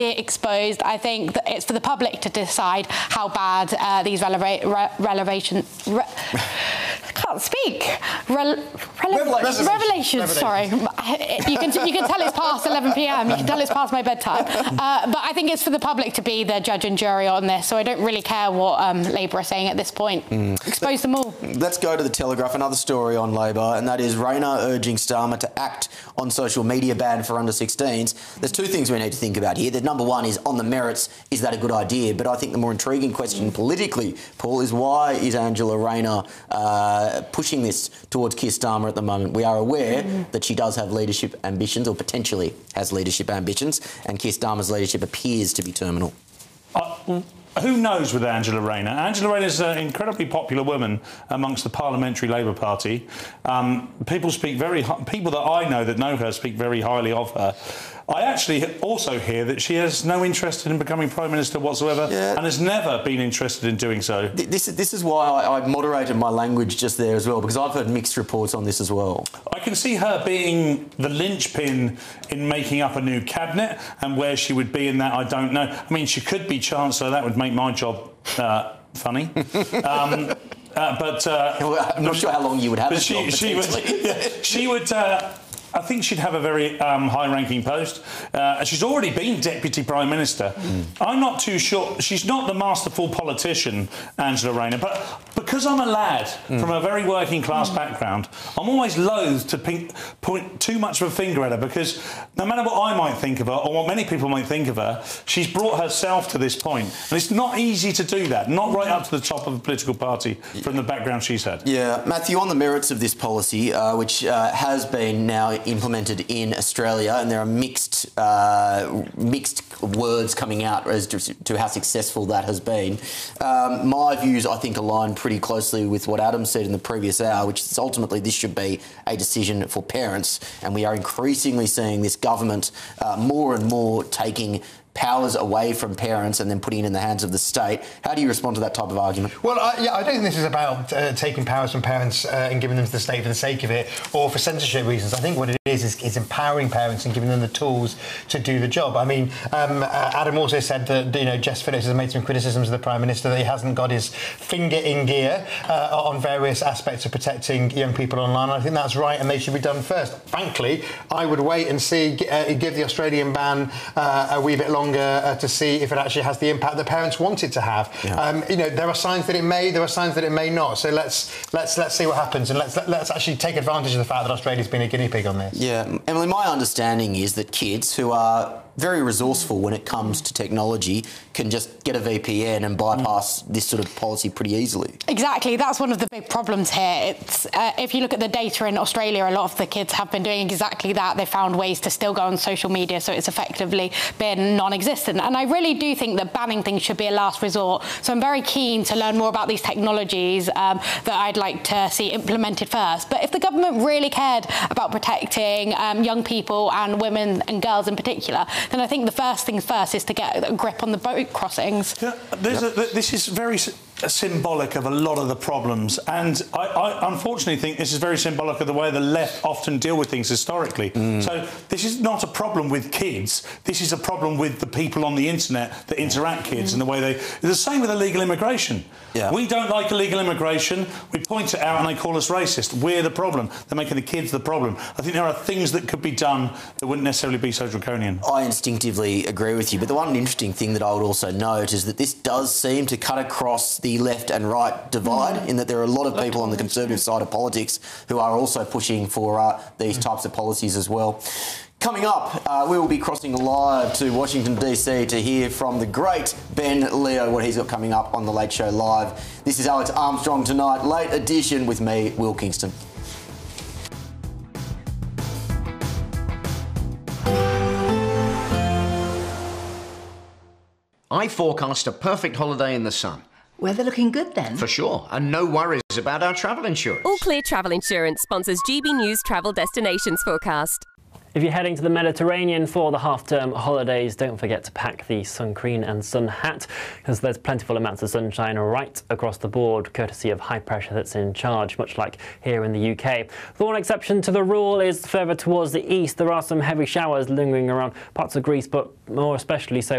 exposed. I think that it's for the public to decide how bad these revelations. Sorry, you can tell it's past 11 p.m. You can tell it's past my bedtime. But I think it's for the public to be the judge and jury on this. So I don't really care what Labour are saying at this point. Expose them all. Let's go to the Telegraph. Another story on Labour, and that is Rayner urging Starmer to act on social media ban for under 16s. There's two things we need to think about here. The number one is on the merits, is that a good idea? But I think the more intriguing question politically, Paul, is why is Angela Rayner pushing this towards Keir Starmer at the moment? We are aware that she does have leadership ambitions, or potentially has leadership ambitions, and Keir Starmer's leadership appears to be terminal. Who knows with Angela Rayner? Angela Rayner is an incredibly popular woman amongst the Parliamentary Labour Party. People that I know that know her speak very highly of her. I actually also hear that she has no interest in becoming Prime Minister whatsoever, and has never been interested in doing so. This is why I moderated my language just there as well, because I've heard mixed reports on this as well. I can see her being the linchpin in making up a new cabinet, and where she would be in that, I don't know. I mean, she could be Chancellor. That would make my job funny. I'm not sure how long you would have. But she would. I think she'd have a very high-ranking post. She's already been Deputy Prime Minister. I'm not too sure. She's not the masterful politician, Angela Rayner, but because I'm a lad from a very working-class background, I'm always loath to point too much of a finger at her, because no matter what I might think of her, or what many people might think of her, she's brought herself to this point. And it's not easy to do that, not right up to the top of a political party from the background she's had. Yeah, Matthew, on the merits of this policy, which has been now implemented in Australia, and there are mixed words coming out as to how successful that has been. My views, I think, align pretty closely with what Adam said in the previous hour, which is ultimately this should be a decision for parents, and we are increasingly seeing this government more and more taking powers away from parents and then putting it in the hands of the state. How do you respond to that type of argument? Well, I don't think this is about taking powers from parents and giving them to the state for the sake of it, or for censorship reasons. I think what it is empowering parents and giving them the tools to do the job. I mean, Adam also said that, you know, Jess Phillips has made some criticisms of the Prime Minister, that he hasn't got his finger in gear on various aspects of protecting young people online. I think that's right, and they should be done first. Frankly, I would wait and see, give the Australian ban a wee bit longer to see if it actually has the impact that parents want it to have. Yeah. You know, there are signs that it may, there are signs that it may not. So let's see what happens, and let's actually take advantage of the fact that Australia's been a guinea pig on this. Yeah, Emily, my understanding is that kids who are very resourceful when it comes to technology can just get a VPN and bypass this sort of policy pretty easily. Exactly, that's one of the big problems here. It's if you look at the data in Australia, a lot of the kids have been doing exactly that. They found ways to still go on social media, so it's effectively been non-existent. And I really do think that banning things should be a last resort. So I'm very keen to learn more about these technologies that I'd like to see implemented first. But if the government really cared about protecting young people and women and girls in particular, then I think the first things first is to get a grip on the boat crossings. Yeah, this is very symbolic of a lot of the problems, and I unfortunately think this is very symbolic of the way the left often deal with things historically. So this is not a problem with kids, this is a problem with the people on the internet that interact kids and the way they... It's the same with illegal immigration. Yeah. We don't like illegal immigration, we point it out and they call us racist. We're the problem. They're making the kids the problem. I think there are things that could be done that wouldn't necessarily be so draconian. I instinctively agree with you, but the one interesting thing that I would also note is that this does seem to cut across the left and right divide, in that there are a lot of people on the Conservative side of politics who are also pushing for these types of policies as well. Coming up, we will be crossing live to Washington DC to hear from the great Ben Leo, what he's got coming up on The Late Show Live. This is Alex Armstrong Tonight, late edition with me, Will Kingston. I forecast a perfect holiday in the sun. Weather looking good then? For sure, and no worries about our travel insurance. All Clear Travel Insurance sponsors GB News Travel Destinations Forecast. If you're heading to the Mediterranean for the half-term holidays, don't forget to pack the sun cream and sun hat, because there's plentiful amounts of sunshine right across the board, courtesy of high pressure that's in charge, much like here in the UK. The one exception to the rule is further towards the east. There are some heavy showers lingering around parts of Greece, but more especially so